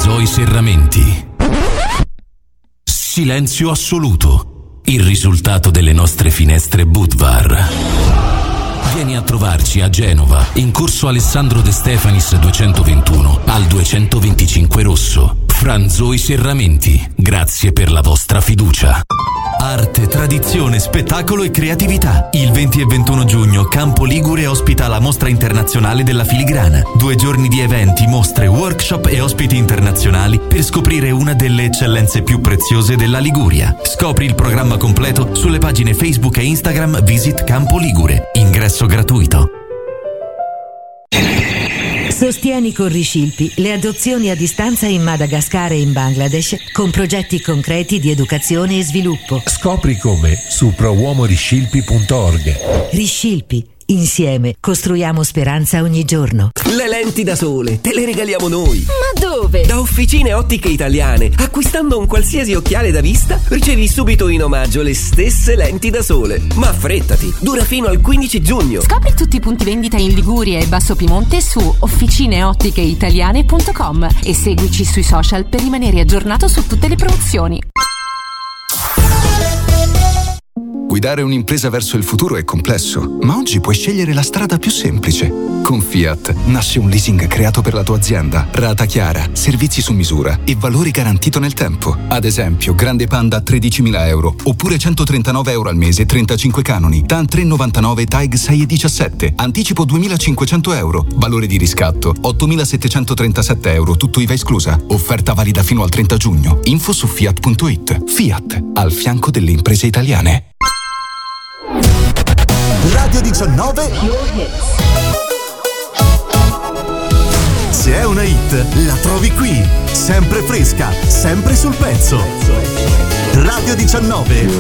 Franzoi Serramenti. Silenzio assoluto. Il risultato delle nostre finestre Budvar. Vieni a trovarci a Genova, in corso Alessandro De Stefanis 221 al 225 Rosso. Franzoi Serramenti, grazie per la vostra fiducia. Arte, tradizione, spettacolo e creatività. Il 20 e 21 giugno Campo Ligure ospita la Mostra Internazionale della Filigrana. 2 giorni di eventi, mostre, workshop e ospiti internazionali per scoprire una delle eccellenze più preziose della Liguria. Scopri il programma completo sulle pagine Facebook e Instagram Visit Campo Ligure. Ingresso gratuito. Sostieni con Riscilpi le adozioni a distanza in Madagascar e in Bangladesh con progetti concreti di educazione e sviluppo. Scopri come su prouomoriscilpi.org. Riscilpi. Insieme costruiamo speranza ogni giorno. Le lenti da sole te le regaliamo noi. Ma dove? Da Officine Ottiche Italiane. Acquistando un qualsiasi occhiale da vista ricevi subito in omaggio le stesse lenti da sole. Ma affrettati, dura fino al 15 giugno. Scopri tutti i punti vendita in Liguria e Basso Piemonte su officineotticheitaliane.com e seguici sui social per rimanere aggiornato su tutte le promozioni. Guidare un'impresa verso il futuro è complesso, ma oggi puoi scegliere la strada più semplice. Con Fiat nasce un leasing creato per la tua azienda, rata chiara, servizi su misura e valore garantito nel tempo. Ad esempio, Grande Panda a 13.000 euro, oppure 139 euro al mese, 35 canoni, TAN 3,99, TAG 6,17, anticipo 2.500 euro, valore di riscatto 8.737 euro, tutto IVA esclusa. Offerta valida fino al 30 giugno. Info su Fiat.it. Fiat, al fianco delle imprese italiane. Radio 19. Se è una hit, la trovi qui. Sempre fresca, sempre sul pezzo. Radio 19.